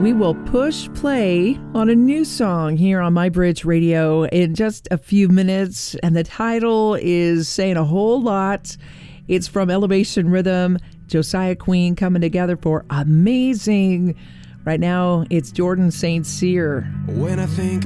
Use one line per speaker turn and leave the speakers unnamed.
We will push play on a new song here on My Bridge Radio in just a few minutes, and the title is saying a whole lot. It's from Elevation Rhythm, Josiah Queen coming together for Amazing. Right now, it's Jordan St. Cyr.
When I think